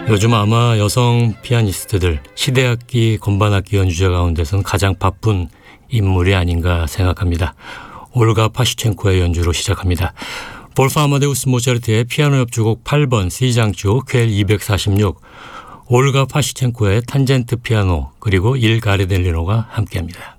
요즘 아마 여성 피아니스트들, 시대악기, 건반악기 연주자 가운데서는 가장 바쁜 인물이 아닌가 생각합니다. 올가 파슈첸코의 연주로 시작합니다. 볼프 아마데우스 모차르트의 피아노 협주곡 8번 C장조 퀘 246, 올가 파슈첸코의 탄젠트 피아노 그리고 일 가르델리노가 함께합니다.